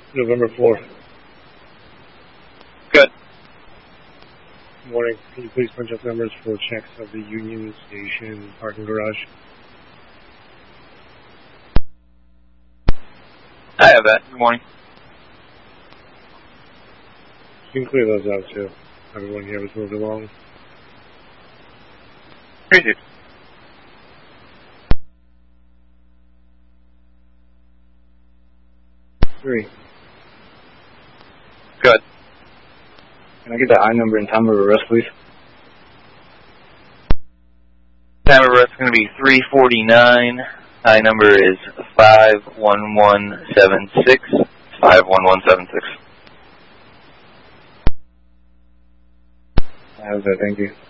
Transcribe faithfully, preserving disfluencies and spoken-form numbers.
November fourth. Good. Good morning. Can you please punch up numbers for checks of the Union Station parking garage? I have that. Good morning. You can clear those out too. Everyone here was moved along. Crazy. Three. Good. Can I get the I number and time of arrest, please? Time of arrest is going to be three forty-nine. I number is five one one seven six. five one one seven six. I have that, thank you.